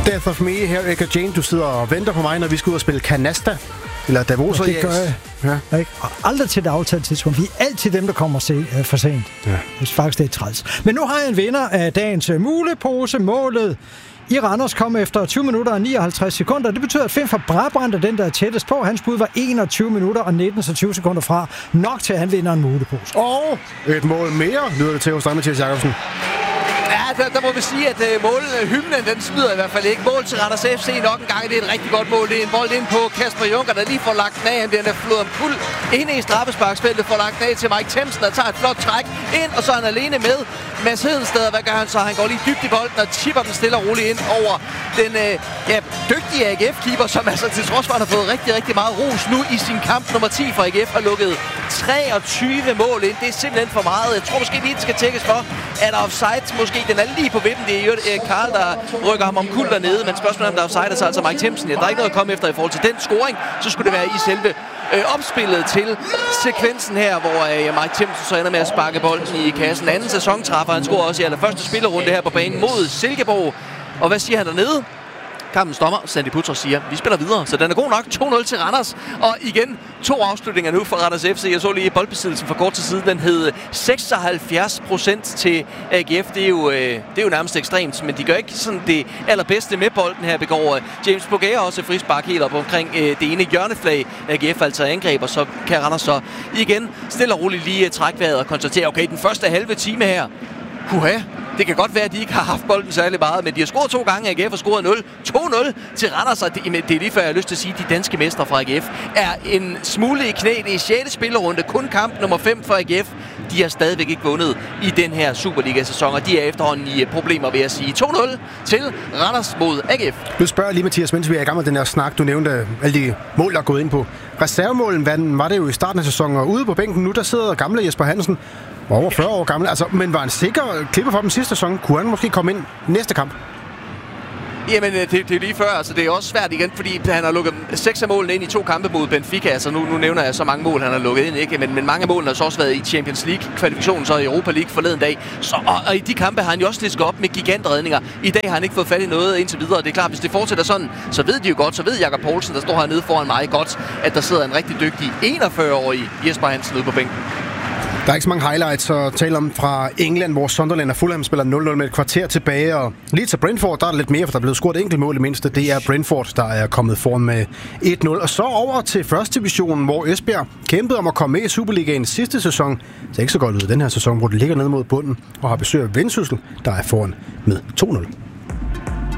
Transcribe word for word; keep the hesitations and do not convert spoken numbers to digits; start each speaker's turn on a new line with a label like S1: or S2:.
S1: Death of Me her, Erika Jane. Du sidder og venter på mig, når vi skal ud og spille Canasta. Eller Davos.
S2: Det gør jeg. Ja. Ikke? Og aldrig til det aftalte tidspunkt. Vi er altid dem, der kommer se, uh, for sent. Ja. Det er faktisk det er træls. Men nu har jeg en vinder af dagens uh, mulepose. Målet i Randers kom efter tyve minutter og nioghalvtreds sekunder. Det betyder, at Finn fra Brabrand er den, der er tættest på. Hans bud var enogtyve minutter og nitten så tyve sekunder fra. Nok til, at han vinder en mulepose.
S1: Og et mål mere, lyder det til hos dig, Mathias Jakobsen.
S3: Ja, der, der må vi sige, at uh, målhymnen, den snyder i hvert fald ikke. Mål til Randers F C nok en gang. Det er et rigtig godt mål. Det er en bold ind på Kasper Junker, der lige får lagt den af. Han bliver flået om kul inde i straffesparksfeltet, får lagt den af til Mike Themsen, der tager et flot træk ind, og så er han alene med Mads Hedensted. Hvad gør han så? Han går lige dybt i bolden og tipper den stille og roligt ind over den uh, ja, dygtige A G F-keeper, som altså til trods for, at han har fået rigtig, rigtig meget ros nu i sin kamp nummer ti for A G F, har lukket treogtyve mål ind. Det er simpelthen for meget. Jeg tror måske lige, det skal tjekkes for, at der er offside. Måske den er lige på vippen. Det er jo Karl, der rykker ham om kul dernede, men spørgsmålet om der er offside, så altså Mike Themsen. Ja, der er ikke noget at komme efter i forhold til den scoring. Så skulle det være i selve øh, opspillet til sekvensen her, hvor øh, Mike Themsen så ender med at sparke bolden i kassen. Anden sæson træffer han scorer også i allerførste spillerunde her på banen mod Silkeborg. Og hvad siger han dernede? Kampens dommer, Sandy Putros, siger, vi spiller videre, så den er god nok. to nul til Randers. Og igen, to afslutninger nu for Randers F C. Jeg så lige boldbesiddelsen for kort til side. Den hed seksoghalvfjerds procent til A G F. Det er, jo, det er jo nærmest ekstremt, men de gør ikke sådan det allerbedste med bolden her. Begår James Bogaer også frispark helt op omkring det ene hjørneflag. A G F altså angreb, og så kan Randers så igen stille og roligt lige trække vejret og konstatere, okay, den første halve time her, huha, det kan godt være, at de ikke har haft bolden særlig meget, men de har scoret to gange. A G F har scoret nul. to nul til Randers, og det, det er lige før, jeg har lyst til at sige, at de danske mestre fra A G F er en smule i knæ. Det er sjette spillerunde, kun kamp nummer fem for A G F. De har stadigvæk ikke vundet i den her Superliga-sæson, og de er efterhånden i problemer, ved at sige. to nul til Randers mod A G F.
S1: Nu spørger jeg lige, Mathias, mens vi er i gang med den her snak. Du nævnte alle de mål, der er gået ind på. Reservemålen var det jo i starten af sæsonen, og ude på bænken nu, der sidder gamle Jesper Hansen, over fyrre år gammel, altså, men var en sikker klipper for dem sidste sæson. Kunne han måske komme ind næste kamp?
S3: Jamen, det, det er lige før. Altså, det er også svært igen, fordi han har lukket seks af målene ind i to kampe mod Benfica. Altså, nu, nu nævner jeg så mange mål, han har lukket ind, ikke? Men, men mange af målene har så også været i Champions League-kvalifikationen, så i Europa League forleden dag. Så, og, og i de kampe har han jo også lisket op med gigantredninger. I dag har han ikke fået fat i noget indtil videre. Det er klart, hvis det fortsætter sådan, så ved de jo godt, så ved Jakob Poulsen, der står hernede foran mig godt, at der sidder en rigtig dygtig enogfyrre-årig Jesper Hansen ude på bænken.
S1: Der er ikke så mange highlights at tale om fra England, hvor Sunderland og Fulham spiller nul nul med et kvarter tilbage. Og lige til Brentford, der er lidt mere, for der er blevet scoret et enkelt mål i mindste. Det er Brentford, der er kommet foran med et nul. Og så over til første divisionen, hvor Esbjerg kæmpede om at komme med i Superligaen sidste sæson. Det er ikke så godt ud i den her sæson, hvor det ligger ned mod bunden og har besøg af Vendsyssel, der er foran med to nul.